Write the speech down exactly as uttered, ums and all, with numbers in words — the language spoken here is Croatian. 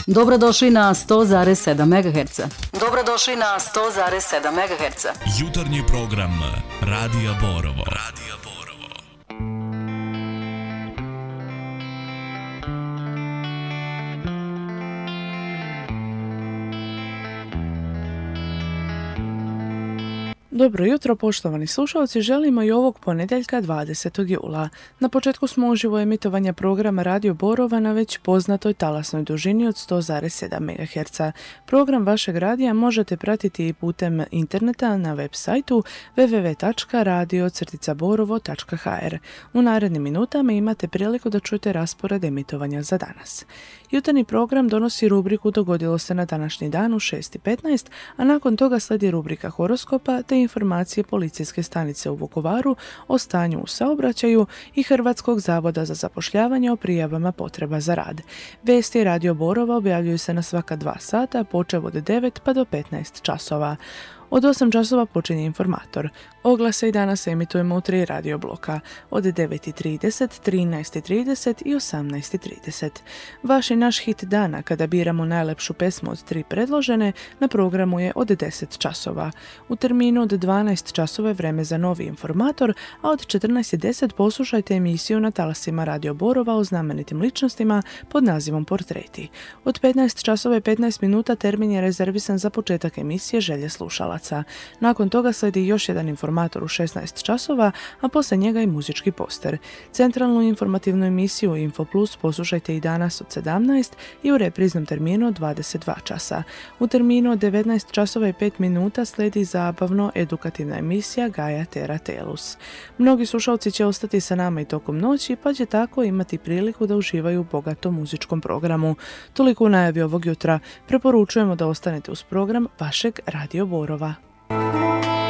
Dobrodošli na sto zarez sedam megaherca. Dobrodošli na sto zarez sedam megaherca. Jutarnji program Radija Borovo. Radija Borovo. Dobro jutro, poštovani slušalci, želimo i ovog ponedjeljka dvadesetog jula. Na početku smo uživo emitovanja programa Radio Borova na već poznatoj talasnoj dužini od sto zarez sedam megaherca. Program vašeg radija možete pratiti i putem interneta na web sajtu w w w tačka radio borovo tačka h r. U narednim minutama imate priliku da čujete raspored emitovanja za danas. Jutarnji program donosi rubriku Dogodilo se na današnji dan u šest i petnaest, a nakon toga slijedi rubrika horoskopa te informacije policijske stanice u Vukovaru o stanju u saobraćaju i Hrvatskog zavoda za zapošljavanje o prijavama potreba za rad. Vesti Radio Borova objavljuju se na svaka dva sata, počev od devet pa do petnaest časova. Od osam časova počinje informator. Oglase i danas emitujemo u tri radio bloka, od devet i trideset, trinaest i trideset i osamnaest i trideset. Vaš i naš hit dana, kada biramo najlepšu pesmu od tri predložene, na programu je od deset časova. U terminu od dvanaest časova je vreme za novi informator, a od četrnaest i deset poslušajte emisiju na talasima Radio Borova o znamenitim ličnostima pod nazivom Portreti. Od petnaest časova i petnaest minuta termin je rezervisan za početak emisije Želje slušalaca. Nakon toga slijedi još jedan informator u šesnaest časova, a poslije njega i muzički poster. Centralnu informativnu emisiju Info Plus poslušajte i danas od sedamnaest i u repriznom terminu od dvadeset dva časa. U terminu od devetnaest časova i pet minuta slijedi zabavno edukativna emisija Gaja Tera Telus. Mnogi slušalci će ostati sa nama i tokom noći, pa će tako imati priliku da uživaju u bogatom muzičkom programu. Toliko u najavi ovog jutra. Preporučujemo da ostanete uz program vašeg Radio Borova.